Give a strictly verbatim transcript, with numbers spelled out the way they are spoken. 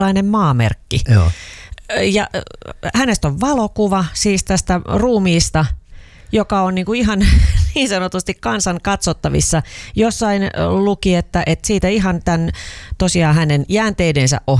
maamerkki. Joo. Ja hänestä on valokuva siis tästä ruumiista, joka on niinku ihan niin sanotusti kansan katsottavissa. Jossain luki, että, että siitä ihan tämän tosiaan hänen jäänteidensä ohella